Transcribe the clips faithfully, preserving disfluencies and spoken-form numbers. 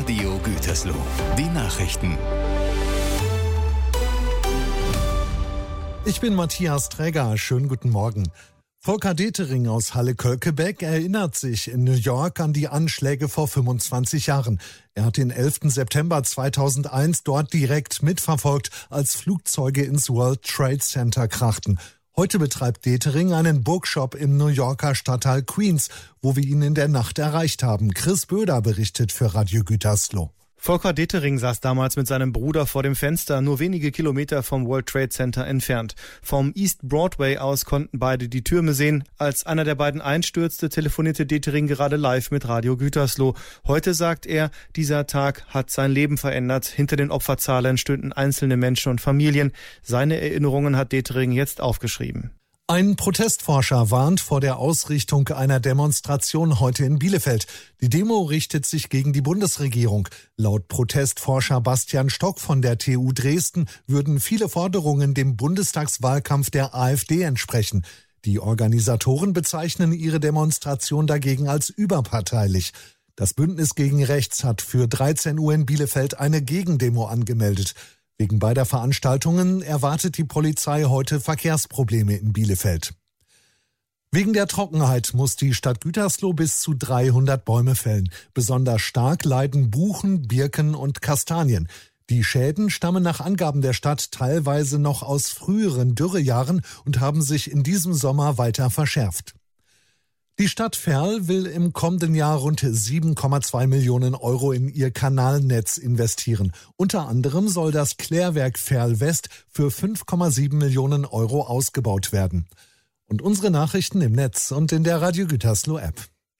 Radio Gütersloh. Die Nachrichten. Ich bin Matthias Träger. Schönen guten Morgen. Volker Detering aus Halle-Kölkebeck erinnert sich in New York an die Anschläge vor fünfundzwanzig Jahren. Er hat den elften September zweitausendeins dort direkt mitverfolgt, als Flugzeuge ins World Trade Center krachten. Heute betreibt Detering einen Bookshop im New Yorker Stadtteil Queens, wo wir ihn in der Nacht erreicht haben. Chris Böder berichtet für Radio Gütersloh. Volker Detering saß damals mit seinem Bruder vor dem Fenster, nur wenige Kilometer vom World Trade Center entfernt. Vom East Broadway aus konnten beide die Türme sehen. Als einer der beiden einstürzte, telefonierte Detering gerade live mit Radio Gütersloh. Heute sagt er, dieser Tag hat sein Leben verändert. Hinter den Opferzahlen stünden einzelne Menschen und Familien. Seine Erinnerungen hat Detering jetzt aufgeschrieben. Ein Protestforscher warnt vor der Ausrichtung einer Demonstration heute in Bielefeld. Die Demo richtet sich gegen die Bundesregierung. Laut Protestforscher Bastian Stock von der T U Dresden würden viele Forderungen dem Bundestagswahlkampf der AfD entsprechen. Die Organisatoren bezeichnen ihre Demonstration dagegen als überparteilich. Das Bündnis gegen Rechts hat für dreizehn Uhr in Bielefeld eine Gegendemo angemeldet. Wegen beider Veranstaltungen erwartet die Polizei heute Verkehrsprobleme in Bielefeld. Wegen der Trockenheit muss die Stadt Gütersloh bis zu dreihundert Bäume fällen. Besonders stark leiden Buchen, Birken und Kastanien. Die Schäden stammen nach Angaben der Stadt teilweise noch aus früheren Dürrejahren und haben sich in diesem Sommer weiter verschärft. Die Stadt Verl will im kommenden Jahr rund sieben Komma zwei Millionen Euro in ihr Kanalnetz investieren. Unter anderem soll das Klärwerk Verl West für fünf Komma sieben Millionen Euro ausgebaut werden. Und unsere Nachrichten im Netz und in der Radio Gütersloh App.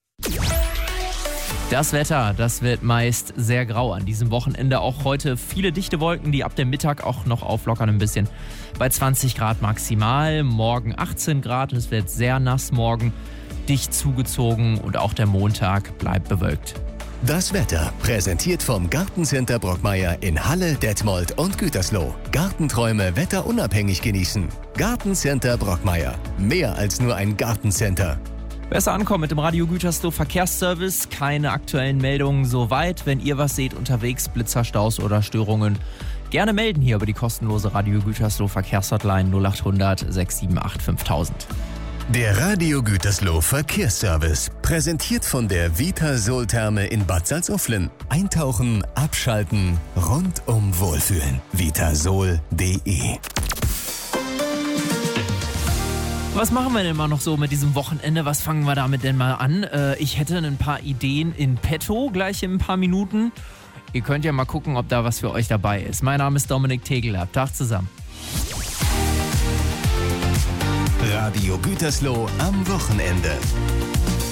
Das Wetter, das wird meist sehr grau an diesem Wochenende. Auch heute viele dichte Wolken, die ab dem Mittag auch noch auflockern ein bisschen. Bei zwanzig Grad maximal, morgen achtzehn Grad, es wird sehr nass morgen. Dicht zugezogen und auch der Montag bleibt bewölkt. Das Wetter präsentiert vom Gartencenter Brockmeier in Halle, Detmold und Gütersloh. Gartenträume wetterunabhängig genießen. Gartencenter Brockmeier. Mehr als nur ein Gartencenter. Besser ankommen mit dem Radio Gütersloh Verkehrsservice. Keine aktuellen Meldungen soweit. Wenn ihr was seht unterwegs, Blitzer, Staus oder Störungen, gerne melden hier über die kostenlose Radio Gütersloh Verkehrshotline null acht hundert sechs sieben acht fünftausend. Der Radio Gütersloh Verkehrsservice, präsentiert von der Vitasol-Therme in Bad Salzuflen. Eintauchen, abschalten, rundum wohlfühlen. vitasol punkt de. Was machen wir denn mal noch so mit diesem Wochenende? Was fangen wir damit denn mal an? Äh, ich hätte ein paar Ideen in petto, gleich in ein paar Minuten. Ihr könnt ja mal gucken, ob da was für euch dabei ist. Mein Name ist Dominik Tegeler. Tag zusammen. Radio Gütersloh am Wochenende.